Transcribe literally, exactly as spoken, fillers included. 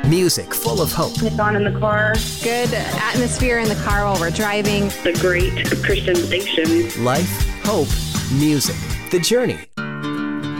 Music full of hope. It's on in the car. Good atmosphere in the car while we're driving. It's a great Christian station. Life, hope, music. The Journey